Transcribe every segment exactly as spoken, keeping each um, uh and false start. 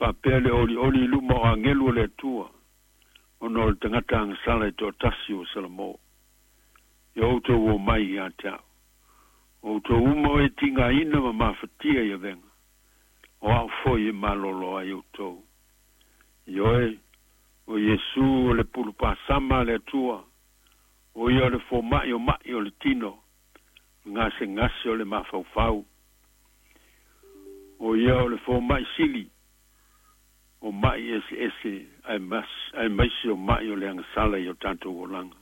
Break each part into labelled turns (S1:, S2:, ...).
S1: whapele oli oli luma o angelu le tua. Ono le tangata ang sala i tō tasi o salamo. I auto o mai i a tau. O tō uma e tinga ina ma mawhatia i a venga. O au foi e malolo ai o tō. I oe, o Yesu o le pulu pasama le tua. O ia le fo mai o mai o le tino. Ngase ngase o le mawhauwhau. O ia o le fo mai sili. O mai ese ese ai mas ai maisi o mai o le angasala i o tanto o langa.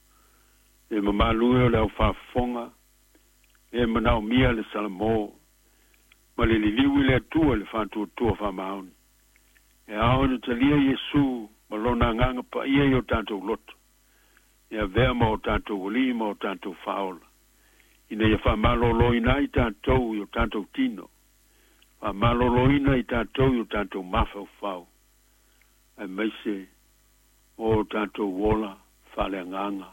S1: E mamalue o le au whafonga. E manao mia le salamo. Ma le liliwi le atua le whantua tua whamaoni. E ao le talia Yesu ma lona nganga pa ia i o tanto loto. E a vea ma o tanto o li ma o tanto whaola. Ina ia whamalolo ina i tanto i o tanto tino. Whamalolo ina i tanto i o tanto mawhau whau. Ai maise o tanto wola whale nganga.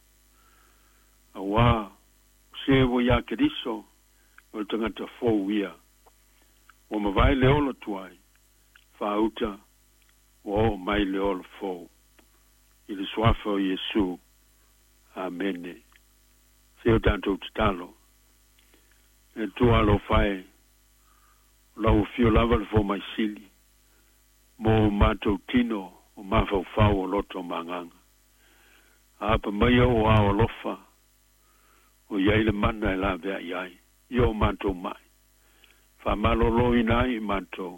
S1: A wā, se wo ia keriso, o le tangata fōu ia. O mawai le ola tuai, whauta, o mai le ola fōu. I le swafa o Yesu, amene. Se o tanto tatalo. E tua lo whae, lau fio lava le fō mai sili. Mo mātou tino, o mawhau whau o loto manganga. Apa mai o a o lofa, o iai le mana e la vea iai, i o mātou mai. Wha malolo inai i mātou,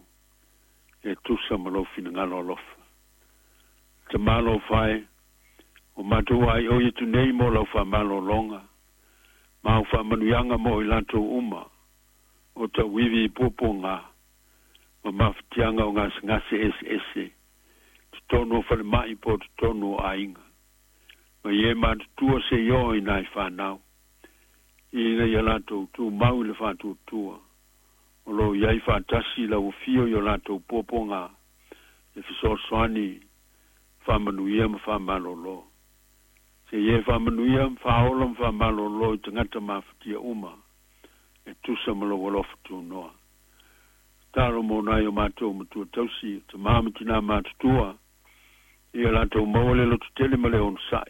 S1: e tusa malofi na ngalo lofa. Te malo whae, o mātou ai o i tu nei mo lau wha malolonga, mau wha manuianga mo i lantou uma, o ta wivi i popo ngā, ma mawhitianga o ngase ngase ese ese, tu tono whale mai po tu tono a inga. Ma ie mātou tua se yo i nai whanau. Ina ia lato tu mau le fatu tua. O lo iai fatasi la ufio yo lato poponga. E fiso soani whamanuia ma whamalolo. Se ie whamanuia ma whaola ma whamalolo i tangata mawhatia uma. E tusa malo walofu tu noa. Taro mo nai o mātou matua tausi, te māmatina mātutua. Ia lato mawale lo tutele ma le on sai.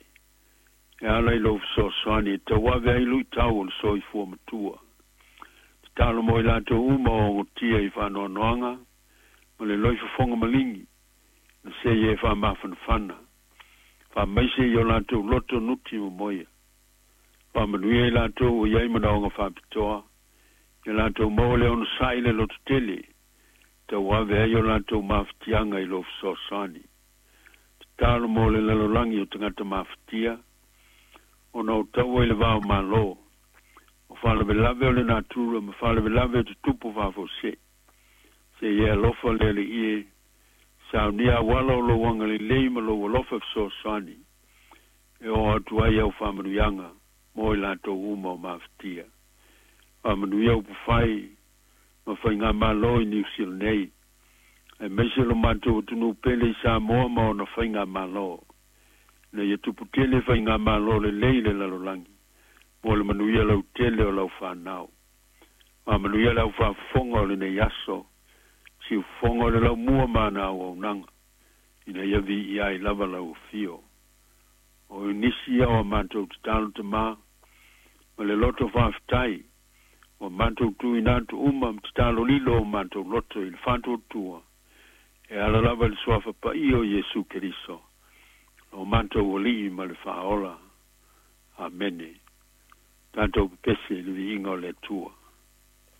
S1: E ala i lo so soani, te wawe ai lui tau o so i fua matua. Te talo mo i lato uma o ngotia i whanoa noanga, ma le loi fufonga malingi, na se ye wha mawhana whana. Wha maise i o lato loto nuti mo moia. Wha manuia i lato o iai manaonga wha pitoa, i lato mo le ono sai le loto tele, te wawe ai o lato mawhitianga i lo so soani. Te talo mo le lalolangi o tangata mawhitia, o no tau e le vau malo. O whala me lave o le natura, ma whala me lave o te tupu wafo se. Se ia lofa le le ie, sao nia wala o lo wanga le leima lo o lofa so sani. E o atu ai au whamanu yanga, mo i lato uma o mawhitia. Whamanu iau pufai, ma whai ngā malo i New Zealand nei. E meise lo mato o tunu pele i sa moa ma o na whai ngā malo. Na ia tupu tele whai ngā malo le leile lalolangi. Mo le manuia lau tele o lau whanau. Ma manuia lau whafonga o le ne yaso. Si ufonga o le lau mua mana o au nanga. Ina ia vi i ai lava lau fio. O inisi au a mātou te talo te mā. Ma le loto whaftai. O mātou tu inatu uma te talo lilo o mātou loto i le whantua tua. E ala lava le suafa pa i o Yesu Keriso. O manto o li ma le whaola. Amene. Tanto pese le ingo le tua.